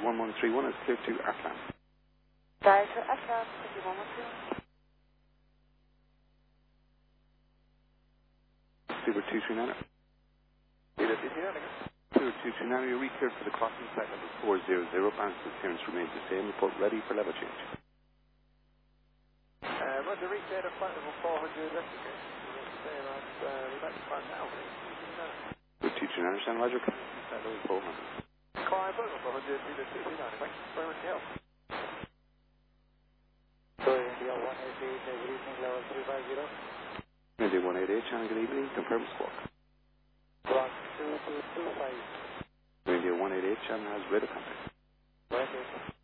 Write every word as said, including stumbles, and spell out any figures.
one one three one is clear to Ackland. Delta Ackland, copy one one three one. Super two three nine. Zero two three nine. Super two three nine, you're re-cleared for the crossing site level four zero zero. Balance of clearance remains the same. Report ready for level change. Uh, Roger, re-cleared at flight level four hundred. Let's stay around, uh, we're back to front now. Super two three nine, understand, Roger? Flight level four hundred. Climb over four hundred, zero two three nine. Thanks very much for your help. Sorry, India one eight eight, good evening, level three five zero. India one eight eight, channel good evening, confirm squawk. Block two two two five. India one eight eight, channel has radar contact. Right,